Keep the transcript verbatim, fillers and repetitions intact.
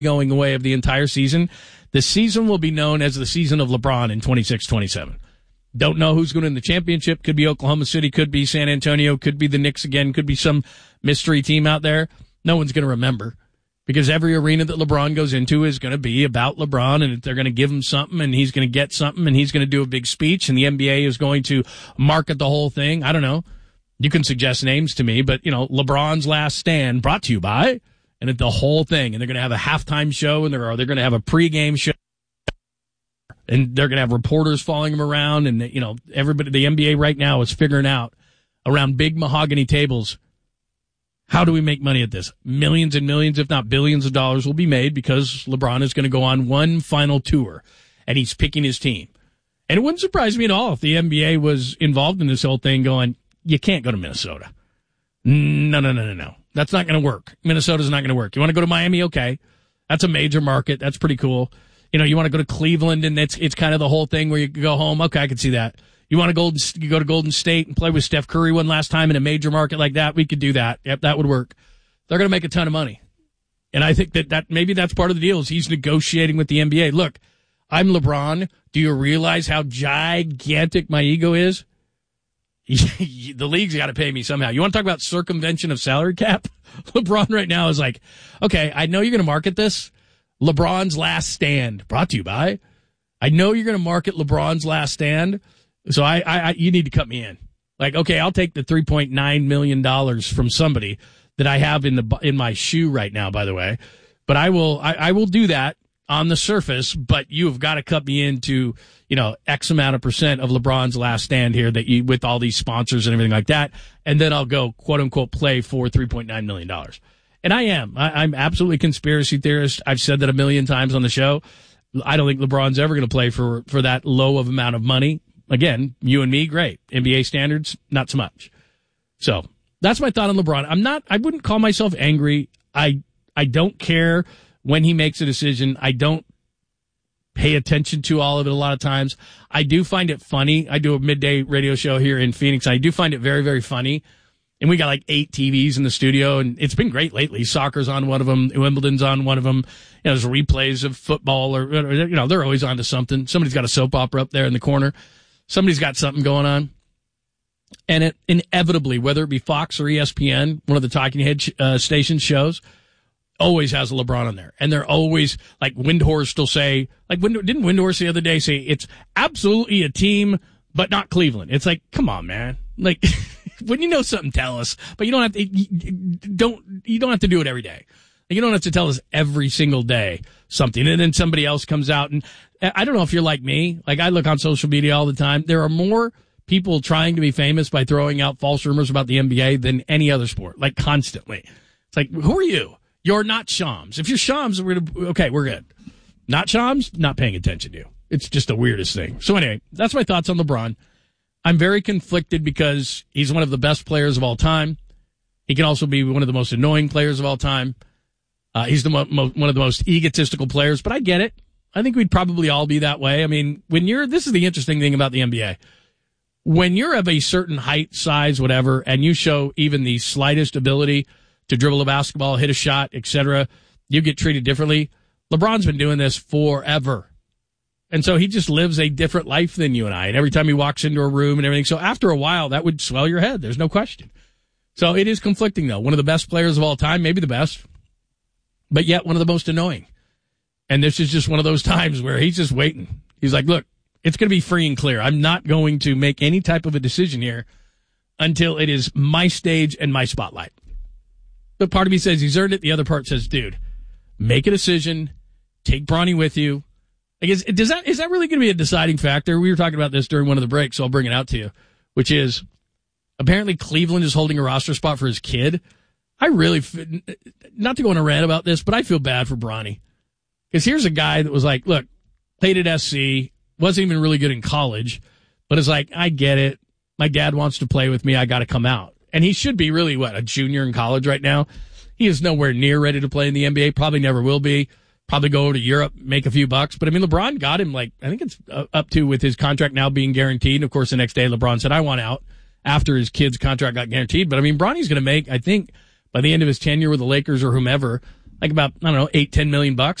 going away of the entire season. The season will be known as the season of LeBron in twenty-six twenty-seven. Don't know who's going to win the championship. Could be Oklahoma City, could be San Antonio, could be the Knicks again, could be some mystery team out there. No one's going to remember because every arena that LeBron goes into is going to be about LeBron, and they're going to give him something, and he's going to get something, and he's going to do a big speech, and the N B A is going to market the whole thing. I don't know. You can suggest names to me, but, you know, LeBron's Last Stand brought to you by, and the whole thing, and they're going to have a halftime show, and they're, they're going to have a pregame show, and they're going to have reporters following them around, and, you know, everybody, the N B A right now is figuring out around big mahogany tables, how do we make money at this? Millions and millions, if not billions of dollars will be made because LeBron is going to go on one final tour, and he's picking his team. And it wouldn't surprise me at all if the N B A was involved in this whole thing going, you can't go to Minnesota. No, no, no, no, no. That's not going to work. Minnesota's not going to work. You want to go to Miami? Okay. That's a major market. That's pretty cool. You know, you want to go to Cleveland, and it's it's kind of the whole thing where you go home. Okay, I can see that. You want to go, you go to Golden State and play with Steph Curry one last time in a major market like that? We could do that. Yep, that would work. They're going to make a ton of money. And I think that, that maybe that's part of the deal is he's negotiating with the N B A. Look, I'm LeBron. Do you realize how gigantic my ego is? The league's got to pay me somehow. You want to talk about circumvention of salary cap? LeBron right now is like, okay, I know you're going to market this. LeBron's Last Stand, brought to you by. I know you're going to market LeBron's Last Stand, so I, I, I, you need to cut me in. Like, okay, I'll take the three point nine million dollars from somebody that I have in the in my shoe right now, by the way. But I will, I, I will do that on the surface. But you have got to cut me into, you know, X amount of percent of LeBron's Last Stand here that you with all these sponsors and everything like that, and then I'll go quote unquote play for three point nine million dollars. And I am. I, I'm absolutely a conspiracy theorist. I've said that a million times on the show. I don't think LeBron's ever going to play for, for that low of amount of money. Again, you and me, great. N B A standards, not so much. So that's my thought on LeBron. I'm not, I wouldn't call myself angry. I, I don't care when he makes a decision. I don't pay attention to all of it a lot of times. I do find it funny. I do a midday radio show here in Phoenix. I do find it very, very funny. And we got like eight T Vs in the studio, and it's been great lately. Soccer's on one of them. Wimbledon's on one of them. You know, there's replays of football, or, you know, they're always on to something. Somebody's got a soap opera up there in the corner. Somebody's got something going on. And it inevitably, whether it be Fox or E S P N, one of the talking head uh, station shows, always has a LeBron on there. And they're always, like, Windhorst will say, like, Wind, didn't Windhorst the other day say, it's absolutely a team, but not Cleveland? It's like, come on, man. Like, when you know something, tell us. But you don't have to, you don't, you don't have to do it every day. You don't have to tell us every single day something. And then somebody else comes out. And I don't know if you're like me. Like, I look on social media all the time. There are more people trying to be famous by throwing out false rumors about the N B A than any other sport, like constantly. It's like, who are you? You're not Shams. If you're Shams, we're gonna, okay, we're good. Not Shams, not paying attention to you. It's just the weirdest thing. So anyway, that's my thoughts on LeBron. I'm very conflicted because he's one of the best players of all time. He can also be one of the most annoying players of all time. Uh, he's the mo- mo- one of the most egotistical players, but I get it. I think we'd probably all be that way. I mean, when you're, this is the interesting thing about the N B A. When you're of a certain height, size, whatever, and you show even the slightest ability to dribble a basketball, hit a shot, et cetera, you get treated differently. LeBron's been doing this forever. And so he just lives a different life than you and I. And every time he walks into a room and everything. So after a while, that would swell your head. There's no question. So it is conflicting, though. One of the best players of all time, maybe the best, but yet one of the most annoying. And this is just one of those times where he's just waiting. He's like, look, it's going to be free and clear. I'm not going to make any type of a decision here until it is my stage and my spotlight. But part of me says he's earned it. The other part says, dude, make a decision. Take Bronny with you. I guess, does that, is that really going to be a deciding factor? We were talking about this during one of the breaks, so I'll bring it out to you, which is apparently Cleveland is holding a roster spot for his kid. I really, not to go on a rant about this, but I feel bad for Bronny. Because here's a guy that was like, look, played at S C, wasn't even really good in college, but it's like, I get it. My dad wants to play with me. I got to come out. And he should be really, what, a junior in college right now? He is nowhere near ready to play in the N B A. Probably never will be. Probably go over to Europe, make a few bucks. But, I mean, LeBron got him, like, I think it's up to with his contract now being guaranteed. And, of course, the next day LeBron said, I want out after his kid's contract got guaranteed. But, I mean, Bronny's going to make, I think, by the end of his tenure with the Lakers or whomever, like about, I don't know, eight, ten million bucks.